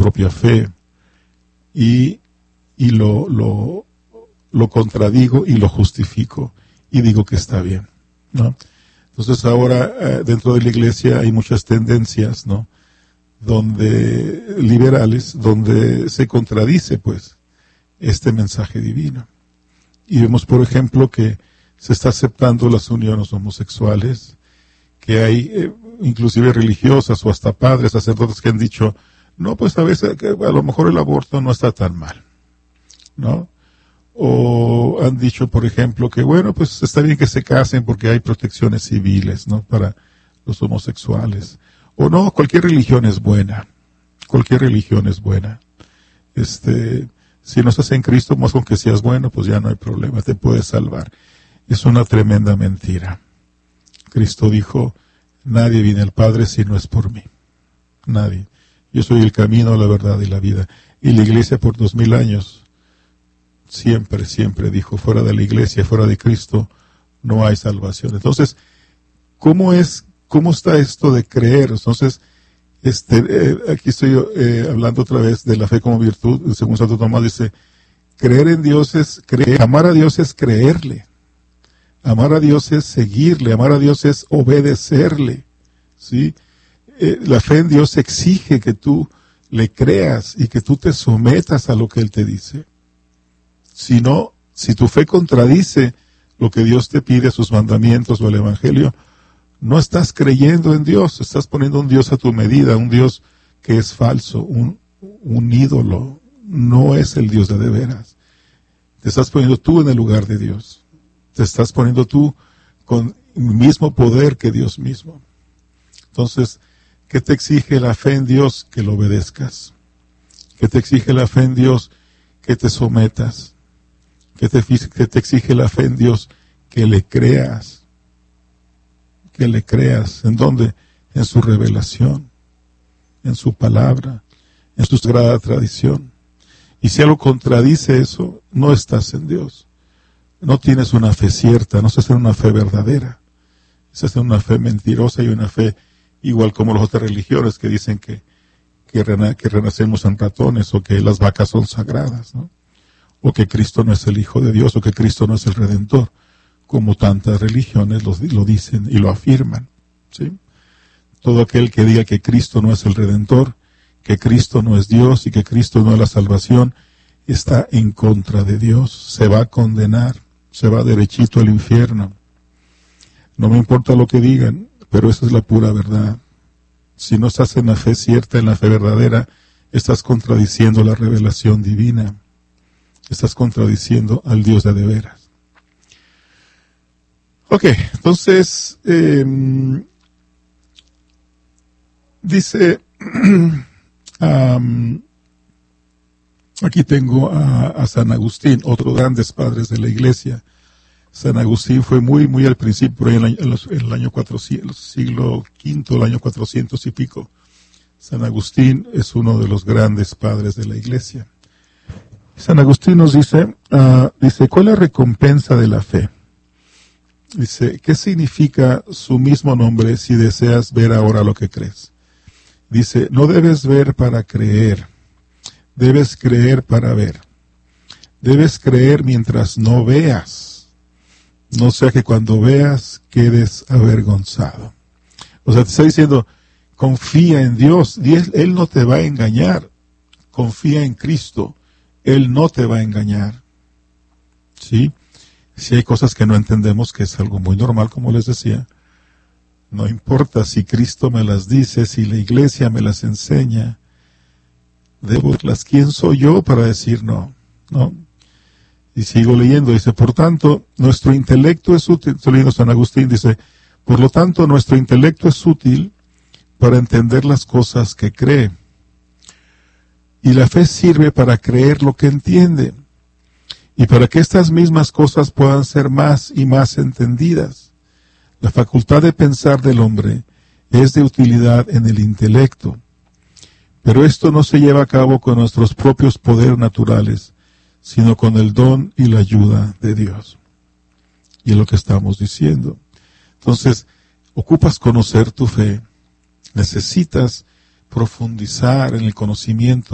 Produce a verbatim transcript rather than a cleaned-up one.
propia fe y, y lo, lo, lo contradigo y lo justifico y digo que está bien, ¿no? Entonces ahora eh, dentro de la iglesia hay muchas tendencias, ¿no? Donde liberales, donde se contradice pues este mensaje divino. Y vemos, por ejemplo, que se está aceptando las uniones homosexuales, que hay eh, inclusive religiosas o hasta padres, sacerdotes que han dicho, no, pues a veces que a lo mejor el aborto no está tan mal, ¿no? O han dicho, por ejemplo, que bueno, pues está bien que se casen porque hay protecciones civiles, ¿no? Para los homosexuales. O no, cualquier religión es buena. Cualquier religión es buena. Este, si no estás en Cristo, más con que seas bueno, pues ya no hay problema, te puedes salvar. Es una tremenda mentira. Cristo dijo, nadie viene al Padre si no es por mí. Nadie. Yo soy el camino, la verdad y la vida. Y la iglesia por dos mil años siempre, siempre dijo, fuera de la iglesia, fuera de Cristo, no hay salvación. Entonces, ¿cómo es, cómo está esto de creer? Entonces, este, eh, aquí estoy eh, hablando otra vez de la fe como virtud, según Santo Tomás dice, creer en Dios es creer, amar a Dios es creerle, amar a Dios es seguirle, amar a Dios es obedecerle, ¿sí? Eh, la fe en Dios exige que tú le creas y que tú te sometas a lo que Él te dice. Si no, si tu fe contradice lo que Dios te pide, sus mandamientos o el Evangelio, no estás creyendo en Dios, estás poniendo un Dios a tu medida, un Dios que es falso, un, un ídolo, no es el Dios de de veras. Te estás poniendo tú en el lugar de Dios, te estás poniendo tú con el mismo poder que Dios mismo. Entonces, ¿qué te exige la fe en Dios? Que lo obedezcas. ¿Qué te exige la fe en Dios? Que te sometas. ¿Qué te, qué te exige la fe en Dios? Que le creas. Que le creas. ¿En dónde? En su revelación, en su palabra, en su sagrada tradición. Y si algo contradice eso, no estás en Dios. No tienes una fe cierta, no estás en una fe verdadera. Estás en una fe mentirosa y una fe igual como las otras religiones que dicen que, que, rena, que renacemos en ratones o que las vacas son sagradas, ¿no? O que Cristo no es el Hijo de Dios, o que Cristo no es el Redentor, como tantas religiones lo, lo dicen y lo afirman, ¿sí? Todo aquel que diga que Cristo no es el Redentor, que Cristo no es Dios y que Cristo no es la salvación, está en contra de Dios, se va a condenar, se va derechito al infierno. No me importa lo que digan, pero esa es la pura verdad. Si no estás en la fe cierta, en la fe verdadera, estás contradiciendo la revelación divina. Estás contradiciendo al Dios de de veras. Ok, entonces, eh, dice, um, aquí tengo a, a San Agustín, otro de los grandes padres de la iglesia. San Agustín fue muy, muy al principio, por ahí en, en, los, en el año cuatrocientos, siglo quinto, el año cuatrocientos y pico. San Agustín es uno de los grandes padres de la iglesia. San Agustín nos dice, uh, dice, ¿cuál es la recompensa de la fe? Dice, ¿qué significa su mismo nombre si deseas ver ahora lo que crees? Dice, no debes ver para creer, debes creer para ver. Debes creer mientras no veas, no sea que cuando veas quedes avergonzado. O sea, te está diciendo, confía en Dios, Él no te va a engañar, confía en Cristo. Él no te va a engañar, ¿sí? Si hay cosas que no entendemos, que es algo muy normal, como les decía, no importa si Cristo me las dice, si la iglesia me las enseña, debo verlas. ¿Quién soy yo para decir no? ¿No? Y sigo leyendo, dice, por tanto, nuestro intelecto es útil, estoy leyendo San Agustín, dice, por lo tanto, nuestro intelecto es útil para entender las cosas que cree. Y la fe sirve para creer lo que entiende, y para que estas mismas cosas puedan ser más y más entendidas. La facultad de pensar del hombre es de utilidad en el intelecto, pero esto no se lleva a cabo con nuestros propios poderes naturales, sino con el don y la ayuda de Dios. Y es lo que estamos diciendo. Entonces, ocupas conocer tu fe, necesitas profundizar en el conocimiento